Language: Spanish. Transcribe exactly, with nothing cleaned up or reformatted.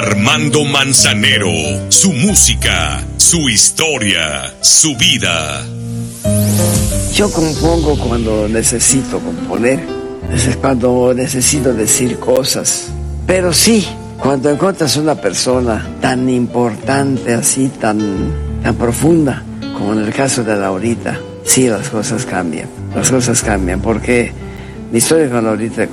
Armando Manzanero, su música, su historia, su vida. Yo compongo cuando necesito componer, es cuando necesito decir cosas, pero sí, cuando encuentras una persona tan importante, así, tan, tan profunda, como en el caso de Laurita, sí, las cosas cambian, las cosas cambian, porque mi historia con Laurita